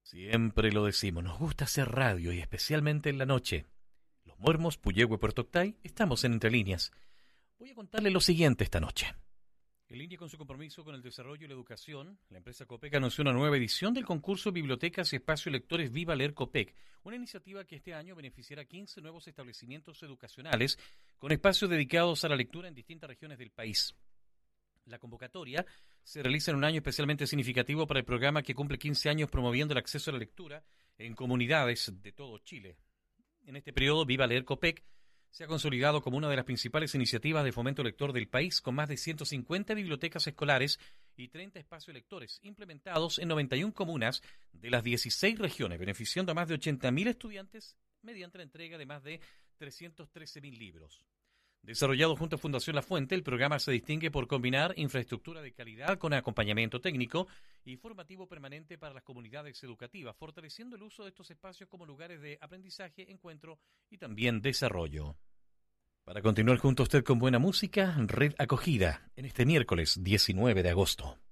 Siempre lo decimos, nos gusta hacer radio y especialmente en la noche. Los Muermos, Puyehue, Puerto Octay, estamos en Entre Líneas. Voy a contarle lo siguiente esta noche. En línea con su compromiso con el desarrollo y la educación, la empresa Copec anunció una nueva edición del concurso Bibliotecas y Espacio Lectores Viva Leer Copec, una iniciativa que este año beneficiará a 15 nuevos establecimientos educacionales con espacios dedicados a la lectura en distintas regiones del país. La convocatoria se realiza en un año especialmente significativo para el programa que cumple 15 años promoviendo el acceso a la lectura en comunidades de todo Chile. En este periodo, Viva Leer Copec se ha consolidado como una de las principales iniciativas de fomento lector del país, con más de 150 bibliotecas escolares y 30 espacios lectores implementados en 91 comunas de las 16 regiones, beneficiando a más de 80.000 estudiantes mediante la entrega de más de 313.000 libros. Desarrollado junto a Fundación La Fuente, el programa se distingue por combinar infraestructura de calidad con acompañamiento técnico y formativo permanente para las comunidades educativas, fortaleciendo el uso de estos espacios como lugares de aprendizaje, encuentro y también desarrollo. Para continuar junto a usted con buena música, Red Acogida, en este miércoles 19 de agosto.